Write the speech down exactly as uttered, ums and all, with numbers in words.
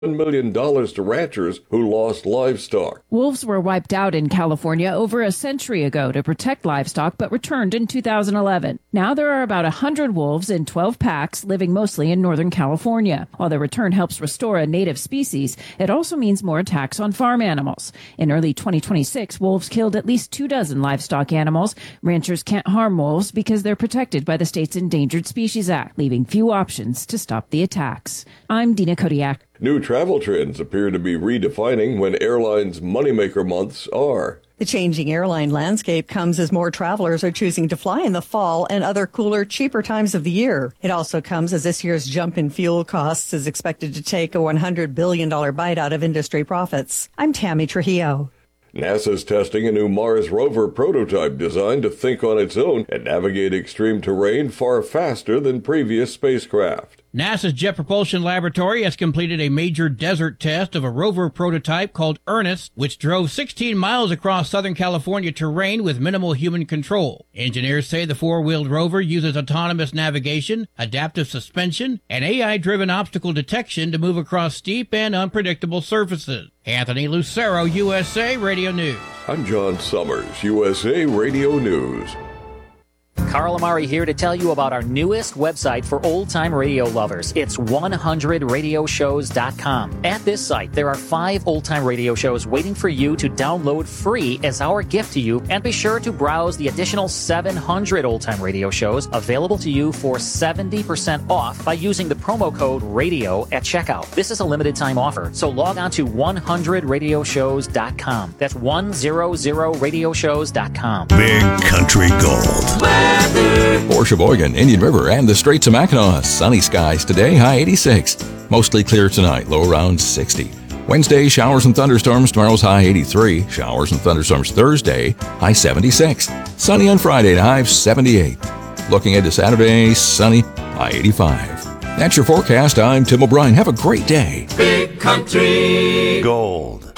one million dollars to ranchers who lost livestock. Wolves were wiped out in California over a century ago to protect livestock, but returned in two thousand eleven. Now there are about one hundred wolves in twelve packs living mostly in Northern California. While the return helps restore a native species, it also means more attacks on farm animals. In early twenty twenty-six, wolves killed at least two dozen livestock animals. Ranchers can't harm wolves because they're protected by the state's Endangered Species Act, leaving few options to stop the attacks. I'm Dina Kodiak. New travel trends appear to be redefining when airlines' moneymaker months are. The changing airline landscape comes as more travelers are choosing to fly in the fall and other cooler, cheaper times of the year. It also comes as this year's jump in fuel costs is expected to take a one hundred billion dollars bite out of industry profits. I'm Tammy Trujillo. NASA's testing a new Mars rover prototype designed to think on its own and navigate extreme terrain far faster than previous spacecraft. NASA's Jet Propulsion Laboratory has completed a major desert test of a rover prototype called Ernest, which drove sixteen miles across Southern California terrain with minimal human control. Engineers say the four-wheeled rover uses autonomous navigation, adaptive suspension, and A I-driven obstacle detection to move across steep and unpredictable surfaces. Anthony Lucero, U S A Radio News. I'm John Summers, U S A Radio News. Carl Amari here to tell you about our newest website for old-time radio lovers. It's one hundred radio shows dot com. At this site, there are five old-time radio shows waiting for you to download free as our gift to you, and be sure to browse the additional seven hundred old-time radio shows available to you for seventy percent off by using the promo code RADIO at checkout. This is a limited-time offer, so log on to one hundred radio shows dot com. That's one hundred radio shows dot com. Big Country Gold. For Sheboygan, Indian River, and the Straits of Mackinac, sunny skies today, high eighty-six. Mostly clear tonight, low around sixty. Wednesday, showers and thunderstorms, tomorrow's high eighty-three. Showers and thunderstorms Thursday, high seventy-six. Sunny on Friday, high seventy-eight. Looking into Saturday, sunny, high eighty-five. That's your forecast. I'm Tim O'Brien. Have a great day. Big Country Gold.